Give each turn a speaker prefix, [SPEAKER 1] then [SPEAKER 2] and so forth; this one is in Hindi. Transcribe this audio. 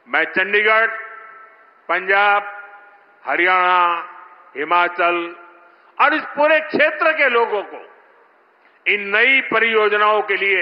[SPEAKER 1] मैं चंडीगढ़, पंजाब, हरियाणा, हिमाचल और इस पूरे क्षेत्र के लोगों को इन नई परियोजनाओं के लिए